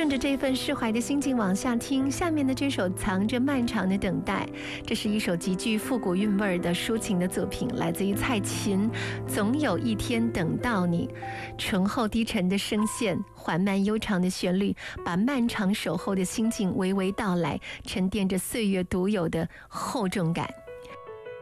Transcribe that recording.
顺着这份释怀的心境往下听，下面的这首《藏着漫长的等待》，这是一首极具复古韵味的抒情的作品，来自于蔡琴。总有一天等到你，醇厚低沉的声线，缓慢悠长的旋律，把漫长守候的心境娓娓道来，沉淀着岁月独有的厚重感。